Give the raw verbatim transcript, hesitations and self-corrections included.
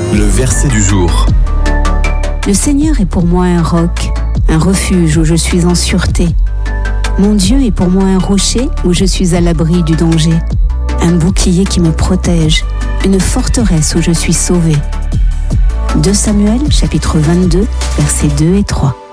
Le verset du jour. Le Seigneur est pour moi un roc, un refuge où je suis en sûreté. Mon Dieu est pour moi un rocher où je suis à l'abri du danger, un bouclier qui me protège, une forteresse où je suis sauvé. deux Samuel, chapitre vingt-deux, versets deux et trois.